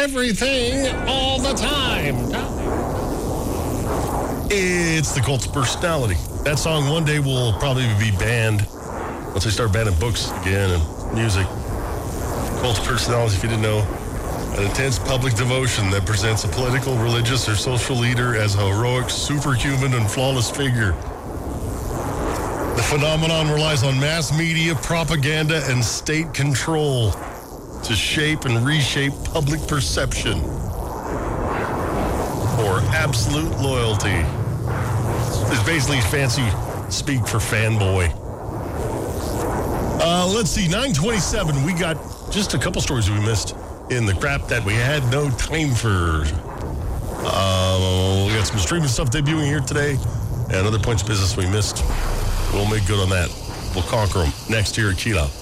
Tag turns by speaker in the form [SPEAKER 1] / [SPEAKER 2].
[SPEAKER 1] everything all the time. It's the Cult of Personality. That song one day will probably be banned once they start banning books again and music. Cult of Personality, if you didn't know, an intense public devotion that presents a political, religious, or social leader as a heroic, superhuman, and flawless figure. The phenomenon relies on mass media, propaganda, and state control to shape and reshape public perception for absolute loyalty. It's basically fancy speak for fanboy. Let's see, 9:27. We got just a couple stories we missed in the crap that we had no time for. We got some streaming stuff debuting here today and other points of business we missed. We'll make good on that. We'll conquer them next year at Kila.